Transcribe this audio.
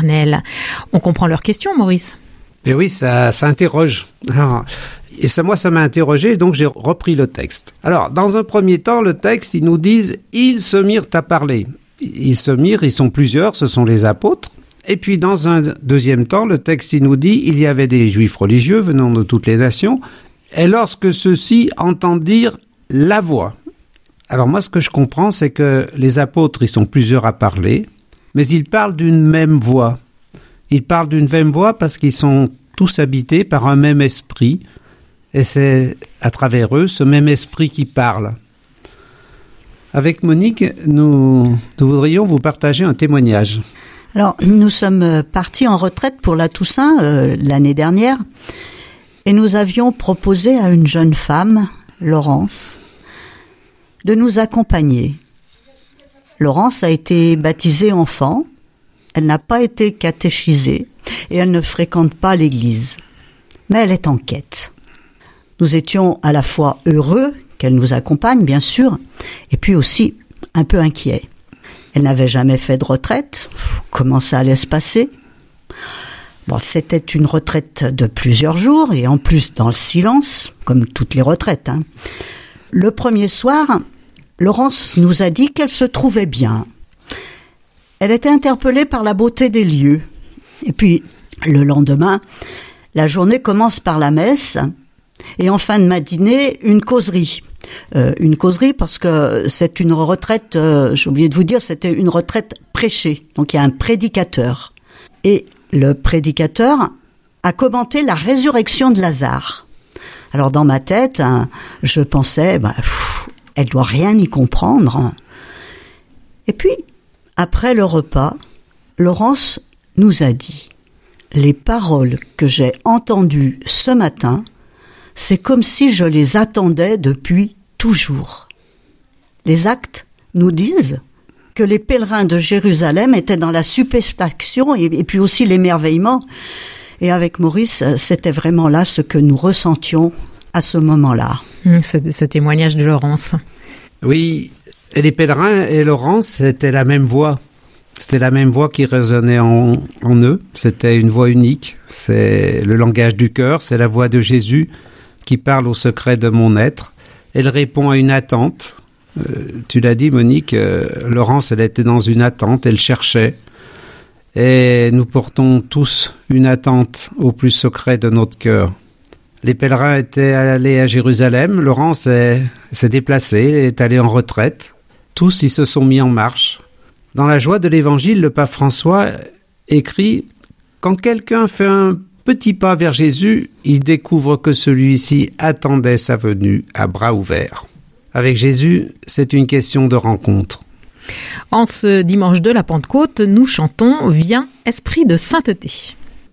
éternel. On comprend leurs questions, Maurice? Et oui, ça interroge. Alors, ça m'a interrogé, donc j'ai repris le texte. Alors, dans un premier temps, le texte, ils nous disent « Ils se mirent à parler ». Ils se mirent, ils sont plusieurs, ce sont les apôtres. Et puis, dans un deuxième temps, le texte, il nous dit « Il y avait des juifs religieux venant de toutes les nations, et lorsque ceux-ci entendirent la voix ». Alors moi, ce que je comprends, c'est que les apôtres, ils sont plusieurs à parler, mais ils parlent d'une même voix. Ils parlent d'une même voix parce qu'ils sont tous habités par un même esprit, et c'est à travers eux, ce même esprit qui parle. Avec Monique, nous voudrions vous partager un témoignage. Alors, nous sommes partis en retraite pour la Toussaint l'année dernière, et nous avions proposé à une jeune femme, Laurence, de nous accompagner. Laurence a été baptisée enfant, elle n'a pas été catéchisée et elle ne fréquente pas l'église. Mais elle est en quête. Nous étions à la fois heureux qu'elle nous accompagne, bien sûr, et puis aussi un peu inquiets. Elle n'avait jamais fait de retraite. Comment ça allait se passer ? Bon, c'était une retraite de plusieurs jours et en plus dans le silence, comme toutes les retraites. Le premier soir, Laurence nous a dit qu'elle se trouvait bien. Elle était interpellée par la beauté des lieux. Et puis, le lendemain, la journée commence par la messe et en fin de matinée, une causerie. Une causerie parce que c'est une retraite, j'ai oublié de vous dire, c'était une retraite prêchée. Donc il y a un prédicateur. Et le prédicateur a commenté la résurrection de Lazare. Alors dans ma tête, je pensais, elle doit rien y comprendre. Et puis, après le repas, Laurence nous a dit « Les paroles que j'ai entendues ce matin, c'est comme si je les attendais depuis toujours. » Les actes nous disent que les pèlerins de Jérusalem étaient dans la stupéfaction et puis aussi l'émerveillement. Et avec Maurice, c'était vraiment là ce que nous ressentions à ce moment-là. Ce témoignage de Laurence. Oui, et les pèlerins et Laurence, c'était la même voix. C'était la même voix qui résonnait en eux. C'était une voix unique. C'est le langage du cœur, c'est la voix de Jésus qui parle au secret de mon être. Elle répond à une attente. Tu l'as dit, Monique, Laurence, elle était dans une attente, elle cherchait. Et nous portons tous une attente au plus secret de notre cœur. Les pèlerins étaient allés à Jérusalem, Laurence s'est déplacée, est allée en retraite. Tous, ils se sont mis en marche. Dans la joie de l'Évangile, le pape François écrit « Quand quelqu'un fait un petit pas vers Jésus, il découvre que celui-ci attendait sa venue à bras ouverts. » Avec Jésus, c'est une question de rencontre. En ce dimanche de la Pentecôte, nous chantons « Viens, Esprit de sainteté ».